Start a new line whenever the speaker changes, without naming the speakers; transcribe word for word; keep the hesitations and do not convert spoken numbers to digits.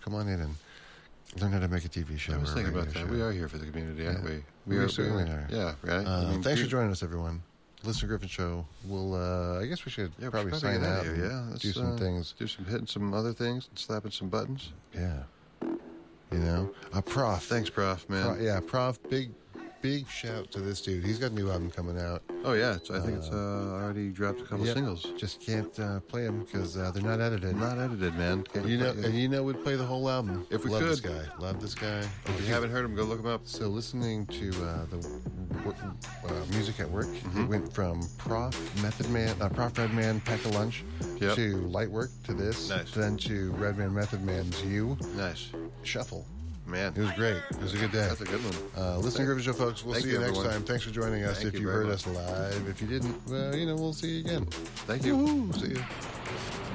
come on in and learn how to make a T V show.
I was
or a
thinking about
radio
that.
show.
We are here for the community, aren't
Yeah.
we?
We,
are,
certainly
we
are.
Yeah, right.
Uh,
I mean,
thanks
we,
for joining us, everyone. Listener Griffin Show. We'll, uh, I guess we should
Yeah,
probably
we should
sign
get
out
here.
and
Yeah, let's,
do some
uh,
things.
Do some hitting some other things, and slapping some buttons.
Yeah. You know? Uh, Prof.
Thanks, Prof, man.
Pro- yeah, Prof. Big, big shout to this dude. He's got a new album coming out.
Oh, yeah. It's, I think it's uh, already dropped a couple
Yep.
singles.
Just can't uh, play them because uh, they're not edited.
Not edited, man. Can't
You know,
play-
and you know, we'd play the whole album.
If we
Love this
could.
guy. Love this guy.
If you haven't heard them, go look them up.
So listening to uh, the w- uh, music at work,
Mm-hmm.
it went from Prof Method Man, uh, Prof Redman Pack a Lunch
Yep.
to Lightwork to this,
Nice.
then to Redman Method Man's You
Nice.
Shuffle.
Man.
It was great. It was a good day.
That's a good one.
Uh, listen to Griffin Show, folks. We'll
Thank
see you,
you,
next
everyone.
time. Thanks for joining us.
Thank
if
you
you
very
heard
much.
us live, if you didn't, well, you know, we'll see you again.
Thank you.
Woo-hoo. See you.